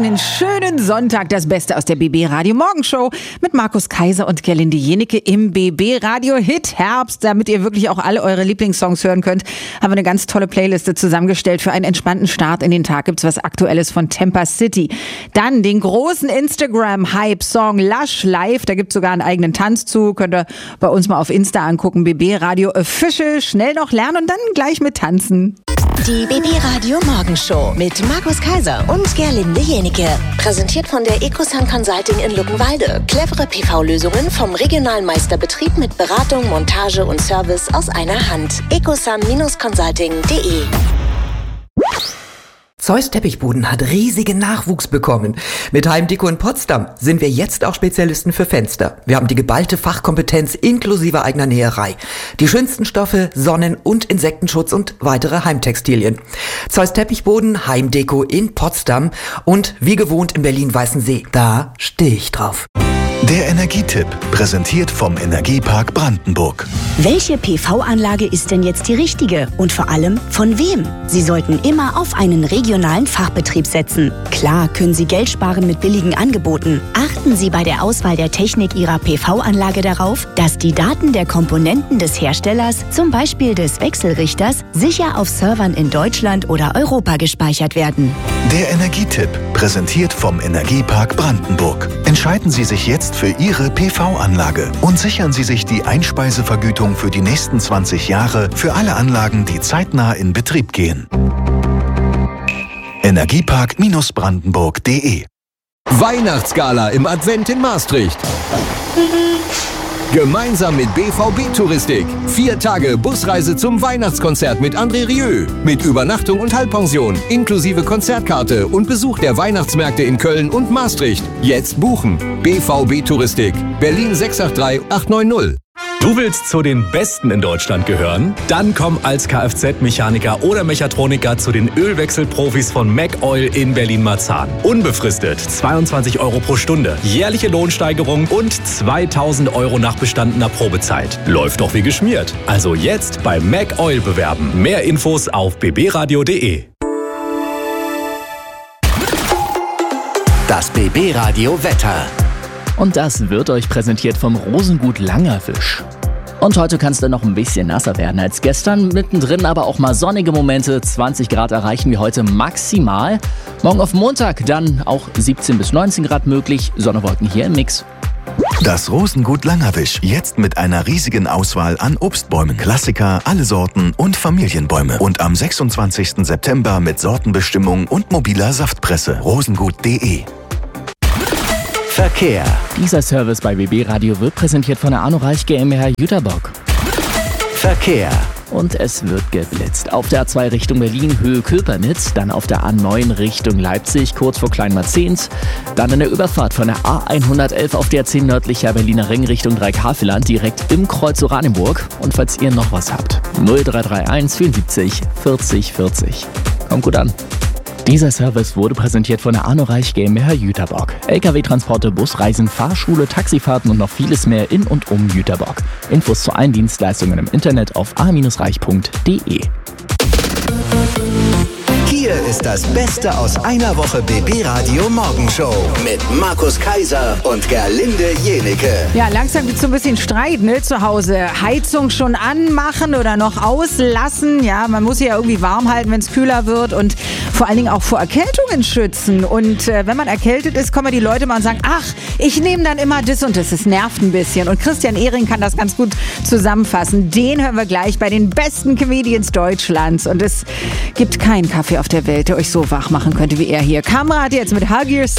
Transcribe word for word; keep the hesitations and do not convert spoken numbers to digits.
einen schönen Sonntag. Das Beste aus der B B Radio Morgenshow mit Markus Kaiser und Gerlinde Jenecke im B B Radio Hit Herbst. Damit ihr wirklich auch alle eure Lieblingssongs hören könnt, haben wir eine ganz tolle Playliste zusammengestellt. Für einen entspannten Start in den Tag gibt's was Aktuelles von Temper City. Dann den großen Instagram-Hype-Song Lush Live. Da gibt's sogar einen eigenen Tanz zu. Könnt ihr bei uns mal auf Insta angucken. B B Radio Official. Schnell noch lernen und dann gleich mit tanzen. Die B B Radio Morgenshow mit Markus Kaiser und Gerlinde Jenecke. Präsentiert von der Ecosun Consulting in Luckenwalde. Clevere P V-Lösungen vom regionalen Meisterbetrieb mit Beratung, Montage und Service aus einer Hand. ecosun Consulting punkt de. Zeus Teppichboden hat riesigen Nachwuchs bekommen. Mit Heimdeko in Potsdam sind wir jetzt auch Spezialisten für Fenster. Wir haben die geballte Fachkompetenz inklusive eigener Näherei. Die schönsten Stoffe, Sonnen- und Insektenschutz und weitere Heimtextilien. Zeus Teppichboden, Heimdeko in Potsdam und wie gewohnt in Berlin-Weißensee. Da stehe ich drauf. Der Energietipp, präsentiert vom Energiepark Brandenburg. Welche P V-Anlage ist denn jetzt die richtige? Und vor allem, von wem? Sie sollten immer auf einen regionalen Fachbetrieb setzen. Klar können Sie Geld sparen mit billigen Angeboten. Achten Sie bei der Auswahl der Technik Ihrer P V-Anlage darauf, dass die Daten der Komponenten des Herstellers, zum Beispiel des Wechselrichters, sicher auf Servern in Deutschland oder Europa gespeichert werden. Der Energietipp, präsentiert vom Energiepark Brandenburg. Entscheiden Sie sich jetzt für Ihre P V-Anlage und sichern Sie sich die Einspeisevergütung für die nächsten zwanzig Jahre für alle Anlagen, die zeitnah in Betrieb gehen. Energiepark Brandenburg punkt de. Weihnachtsgala im Advent in Maastricht. Gemeinsam mit B V B Touristik. Vier Tage Busreise zum Weihnachtskonzert mit André Rieu. Mit Übernachtung und Halbpension, inklusive Konzertkarte und Besuch der Weihnachtsmärkte in Köln und Maastricht. Jetzt buchen. B V B Touristik. Berlin sechs acht drei acht neun null. Du willst zu den Besten in Deutschland gehören? Dann komm als Kfz-Mechaniker oder Mechatroniker zu den Ölwechselprofis von McOil in Berlin-Marzahn. Unbefristet zweiundzwanzig Euro pro Stunde, jährliche Lohnsteigerung und zweitausend Euro nach bestandener Probezeit. Läuft doch wie geschmiert. Also jetzt bei McOil bewerben. Mehr Infos auf b b radio punkt de. Das B B Radio Wetter. Und das wird euch präsentiert vom Rosengut Langerwisch. Und heute kann es dann noch ein bisschen nasser werden als gestern. Mittendrin aber auch mal sonnige Momente. zwanzig Grad erreichen wir heute maximal. Morgen auf Montag dann auch siebzehn bis neunzehn Grad möglich. Sonne, Wolken hier im Mix. Das Rosengut Langerwisch, jetzt mit einer riesigen Auswahl an Obstbäumen. Klassiker, alle Sorten und Familienbäume. Und am sechsundzwanzigsten September mit Sortenbestimmung und mobiler Saftpresse. rosengut punkt de. Verkehr. Dieser Service bei B B Radio wird präsentiert von der Arno Reich GmbH Jüterbock. Verkehr. Und es wird geblitzt. Auf der A zwei Richtung Berlin, Höhe Köpernitz, dann auf der A neun Richtung Leipzig, kurz vor Kleinmarzehns, dann in der Überfahrt von der A hundertelf auf der A zehn nördlicher Berliner Ring Richtung Dreihaveland, direkt im Kreuz Oranienburg. Und falls ihr noch was habt, null drei drei eins vierundsiebzig vierzig vierzig. Kommt gut an. Dieser Service wurde präsentiert von der Arno Reich GmbH Jüterbock. L K W-Transporte, Busreisen, Fahrschule, Taxifahrten und noch vieles mehr in und um Jüterbock. Infos zu allen Dienstleistungen im Internet auf a reich punkt de. Hier ist das Beste aus einer Woche B B Radio Morgenshow mit Markus Kaiser und Gerlinde Jenecke. Ja, langsam gibt's so ein bisschen Streit, ne, zu Hause. Heizung schon anmachen oder noch auslassen. Ja, man muss sie ja irgendwie warm halten, wenn es kühler wird und vor allen Dingen auch vor Erkältungen schützen. Und äh, wenn man erkältet ist, kommen die Leute mal und sagen, ach, ich nehme dann immer das und das. Es nervt ein bisschen. Und Christian Ehring kann das ganz gut zusammenfassen. Den hören wir gleich bei den besten Comedians Deutschlands. Und es gibt keinen Kaffee auf der Welt, der euch so wach machen könnte wie er hier. Kamera hat jetzt mit Hug Yourself